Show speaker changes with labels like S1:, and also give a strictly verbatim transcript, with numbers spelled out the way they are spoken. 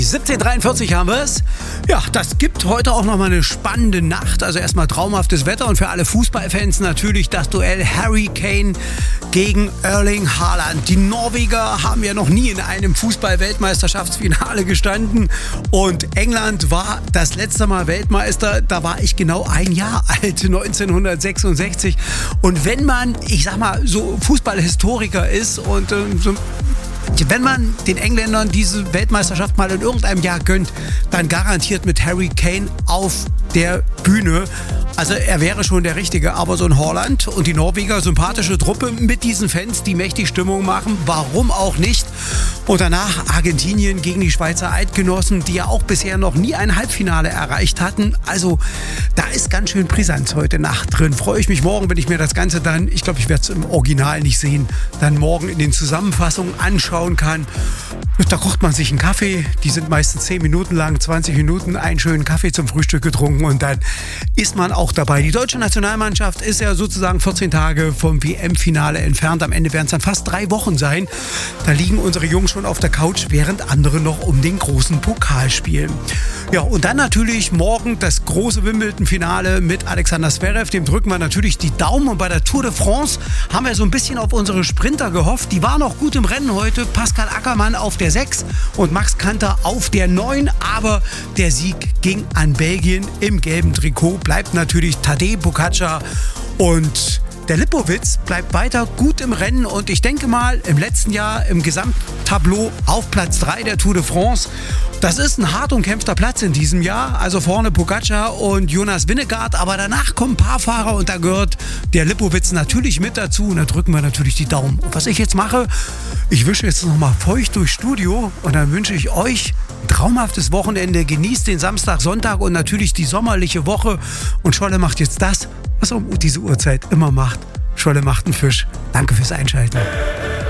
S1: siebzehn Uhr dreiundvierzig haben wir es. Ja, das gibt heute auch nochmal eine spannende Nacht. Also erstmal traumhaftes Wetter und für alle Fußballfans natürlich das Duell Harry Kane gegen Erling Haaland. Die Norweger haben ja noch nie in einem Fußball-Weltmeisterschaftsfinale gestanden und England war das letzte Mal Weltmeister. Da war ich genau ein Jahr alt, neunzehnhundertsechsundsechzig. Und wenn man, ich sag mal, so Fußballhistoriker ist und äh, so wenn man den Engländern diese Weltmeisterschaft mal in irgendeinem Jahr gönnt, dann garantiert mit Harry Kane auf der Bühne. Also er wäre schon der Richtige, aber so ein Haaland und die Norweger, sympathische Truppe mit diesen Fans, die mächtig Stimmung machen, warum auch nicht? Und danach Argentinien gegen die Schweizer Eidgenossen, die ja auch bisher noch nie ein Halbfinale erreicht hatten. Also da ist ganz schön Brisanz heute Nacht drin. Freue ich mich morgen, wenn ich mir das Ganze dann, ich glaube, ich werde es im Original nicht sehen, dann morgen in den Zusammenfassungen anschauen kann. Da kocht man sich einen Kaffee, die sind meistens zehn Minuten lang, zwanzig Minuten, einen schönen Kaffee zum Frühstück getrunken und dann ist man auch dabei. Die deutsche Nationalmannschaft ist ja sozusagen vierzehn Tage vom W M-Finale entfernt. Am Ende werden es dann fast drei Wochen sein. Da liegen unsere Jungs schon auf der Couch, während andere noch um den großen Pokal spielen. Ja, und dann natürlich morgen das große Wimbledon-Finale mit Alexander Zverev. Dem drücken wir natürlich die Daumen. Und bei der Tour de France haben wir so ein bisschen auf unsere Sprinter gehofft. Die waren auch gut im Rennen heute. Pascal Ackermann auf der sechs und Max Kanter auf der neun. Aber der Sieg ging an Belgien im gelben Trikot. Bleibt natürlich Tadej Pogačar und der Lipowitz bleibt weiter gut im Rennen und ich denke mal im letzten Jahr im Gesamttableau auf Platz drei der Tour de France. Das ist ein hart umkämpfter Platz in diesem Jahr. Also vorne Pogačar und Jonas Vingegaard, aber danach kommen ein paar Fahrer und da gehört der Lipowitz natürlich mit dazu und da drücken wir natürlich die Daumen. Und was ich jetzt mache, ich wische jetzt nochmal feucht durchs Studio und dann wünsche ich euch ein traumhaftes Wochenende. Genießt den Samstag, Sonntag und natürlich die sommerliche Woche. Und Scholle macht jetzt das, was er um diese Uhrzeit immer macht. Scholle macht einen Fisch. Danke fürs Einschalten.